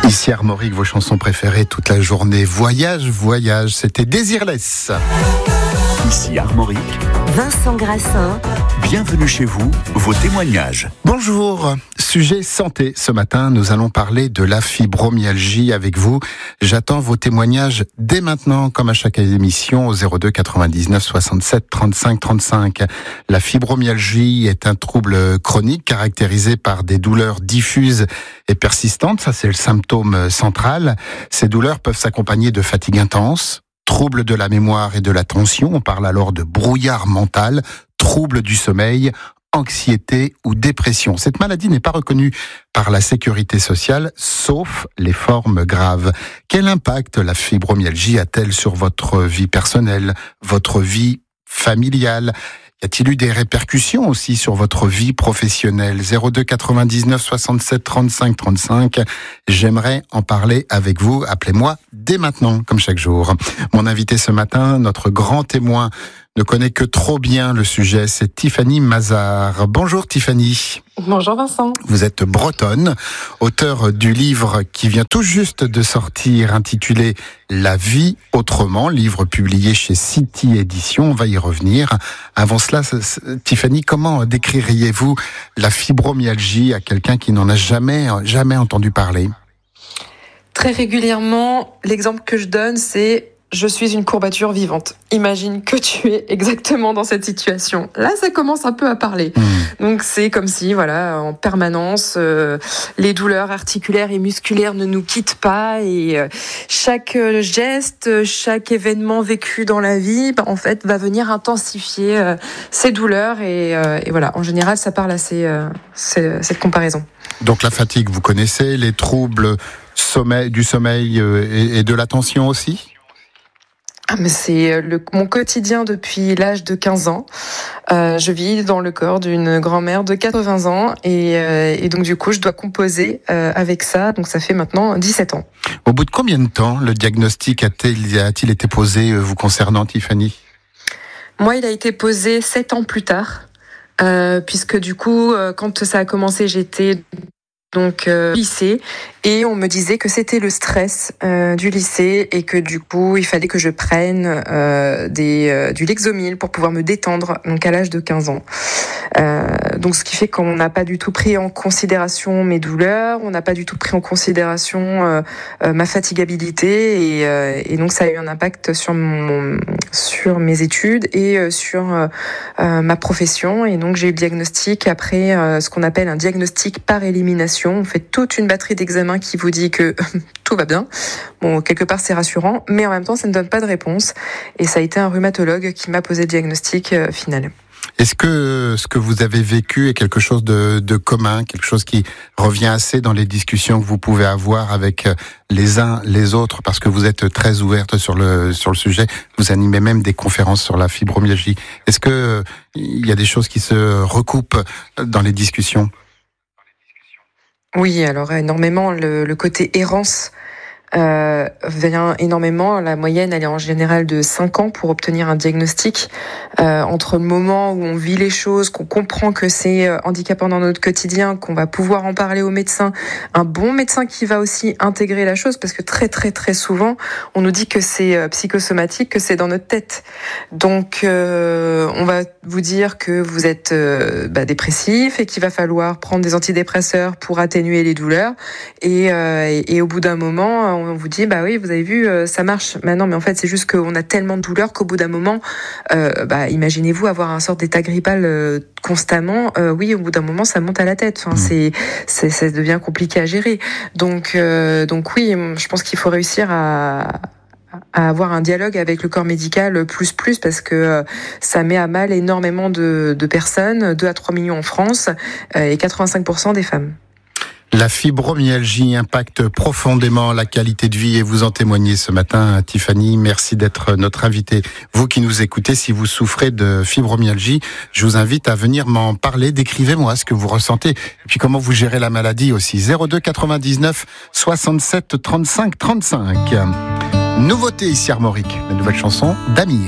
Ici Armorique, vos chansons préférées toute la journée. Voyage, c'était Désirless. Ici Armorique, Vincent Grassin. Bienvenue chez vous, vos témoignages. Bonjour, sujet santé. Ce matin, nous allons parler de la fibromyalgie avec vous. J'attends vos témoignages dès maintenant, comme à chaque émission, au 02 99 67 35 35. La fibromyalgie est un trouble chronique caractérisé par des douleurs diffuses et persistantes. Ça, c'est le symptôme central. Ces douleurs peuvent s'accompagner de fatigue intense, troubles de la mémoire et de l'attention. On parle alors de brouillard mental, troubles du sommeil, anxiété ou dépression. Cette maladie n'est pas reconnue par la sécurité sociale, sauf les formes graves. Quel impact la fibromyalgie a-t-elle sur votre vie personnelle, votre vie familiale ? Y a-t-il eu des répercussions aussi sur votre vie professionnelle ? 02 99 67 35 35. J'aimerais en parler avec vous. Appelez-moi dès maintenant, comme chaque jour. Mon invité ce matin, notre grand témoin, ne connaît que trop bien le sujet. C'est Tiffany Mazard. Bonjour Tiffany. Bonjour Vincent. Vous êtes bretonne, auteur du livre qui vient tout juste de sortir, intitulé La vie autrement, livre publié chez City Éditions. On va y revenir. Avant cela, Tiffany, comment décririez-vous la fibromyalgie à quelqu'un qui n'en a jamais entendu parler ? Très régulièrement, l'exemple que je donne, c'est je suis une courbature vivante. Imagine que tu es exactement dans cette situation. Là, ça commence un peu à parler. Donc, c'est comme si, en permanence, les douleurs articulaires et musculaires ne nous quittent pas et chaque geste, chaque événement vécu dans la vie, en fait, va venir intensifier ces douleurs et voilà. En général, ça parle à cette comparaison. Donc, la fatigue, vous connaissez, les troubles du sommeil et de l'attention aussi ? Mais c'est mon quotidien depuis l'âge de 15 ans. Je vis dans le corps d'une grand-mère de 80 ans et donc du coup je dois composer avec ça. Donc ça fait maintenant 17 ans. Au bout de combien de temps le diagnostic a-t-il été posé vous concernant, Tiffany ? Moi, il a été posé 7 ans plus tard, puisque du coup quand ça a commencé, j'étais donc lycée et on me disait que c'était le stress du lycée et que du coup il fallait que je prenne du Lexomil pour pouvoir me détendre, donc à l'âge de 15 ans. Donc ce qui fait qu'on n'a pas du tout pris en considération mes douleurs, on n'a pas du tout pris en considération ma fatigabilité et donc ça a eu un impact sur mes études et sur ma profession. Et donc j'ai eu le diagnostic après ce qu'on appelle un diagnostic par élimination. On fait toute une batterie d'examens qui vous dit que tout va bien. Bon, quelque part c'est rassurant, mais en même temps ça ne donne pas de réponse. Et ça a été un rhumatologue qui m'a posé le diagnostic final. Est-ce que ce que vous avez vécu est quelque chose de commun, quelque chose qui revient assez dans les discussions que vous pouvez avoir avec les uns les autres, parce que vous êtes très ouverte sur le sujet, vous animez même des conférences sur la fibromyalgie. Est-ce que il y a des choses qui se recoupent dans les discussions ? Oui, alors énormément, le côté errance vient énormément. La moyenne, elle est en général de 5 ans pour obtenir un diagnostic. Entre le moment où on vit les choses, qu'on comprend que c'est handicapant dans notre quotidien, qu'on va pouvoir en parler au médecin, un bon médecin qui va aussi intégrer la chose, parce que très très très souvent, on nous dit que c'est psychosomatique, que c'est dans notre tête. Donc, on va vous dire que vous êtes dépressif et qu'il va falloir prendre des antidépresseurs pour atténuer les douleurs. Et au bout d'un moment, on vous dit oui, vous avez vu, ça marche. Non, mais en fait c'est juste qu'on a tellement de douleurs qu'au bout d'un moment, imaginez-vous avoir un sort d'état grippal constamment. Oui, au bout d'un moment ça monte à la tête. Enfin, ça devient compliqué à gérer. Donc oui, je pense qu'il faut réussir à avoir un dialogue avec le corps médical plus parce que ça met à mal énormément de personnes, 2 à 3 millions en France et 85% des femmes. La fibromyalgie impacte profondément la qualité de vie et vous en témoignez ce matin, Tiffany. Merci d'être notre invitée. Vous qui nous écoutez, si vous souffrez de fibromyalgie, je vous invite à venir m'en parler. Décrivez-moi ce que vous ressentez et puis comment vous gérez la maladie aussi. 02 99 67 35 35. Nouveauté ici Armorique, la nouvelle chanson d'Amir.